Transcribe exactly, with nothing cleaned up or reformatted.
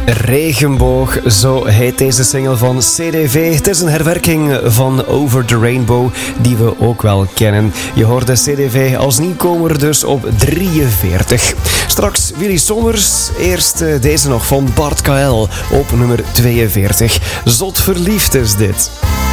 Regenboog, zo heet deze single van C D V. Het is een herwerking van Over the Rainbow, die we ook wel kennen. Je hoorde C D V als nieuwkomer dus op drieënveertig. Straks Willy Sommers, eerst deze nog van Bart K L op nummer tweeënveertig. Zot verliefd is dit.